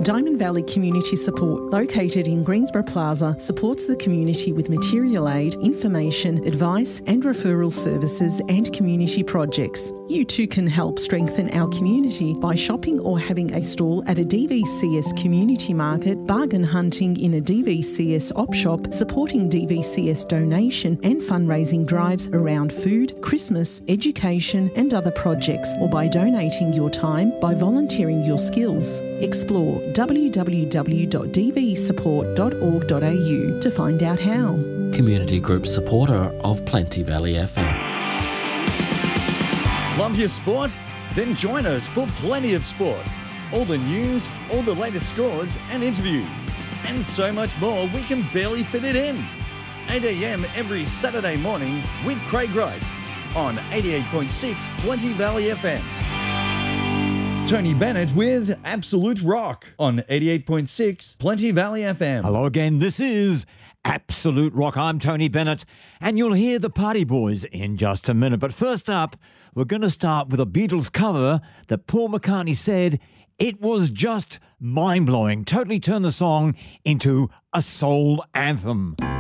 Diamond Valley Community Support, located in Greensborough Plaza, supports the community with material aid, information, advice and referral services and community projects. You too can help strengthen our community by shopping or having a stall at a DVCS community market, bargain hunting in a DVCS op shop, supporting DVCS donation and fundraising drives around food, Christmas, education and other projects, or by donating your time by volunteering your skills. Explore www.dvsupport.org.au to find out how. Community group supporter of Plenty Valley FM. Love your sport? Then join us for Plenty of Sport. All the news, all the latest scores and interviews, and so much more we can barely fit it in. 8 a.m. every Saturday morning with Craig Wright on 88.6 Plenty Valley FM. Tony Bennett with Absolute Rock on 88.6 Plenty Valley FM. Hello again, this is Absolute Rock. I'm Tony Bennett, and you'll hear the Party Boys in just a minute. But first up, we're going to start with a Beatles cover that Paul McCartney said it was just mind-blowing. Totally turned the song into a soul anthem.